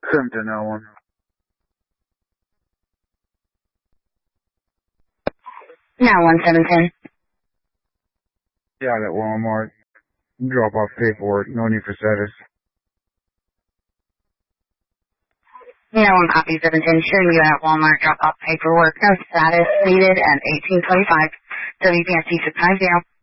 Crimson L1. Now 1710. Yeah, that Walmart. Drop off paperwork. No need for status. Now on copy 710, showing you at Walmart, drop off paperwork, no status needed at 1825, WPSC 650.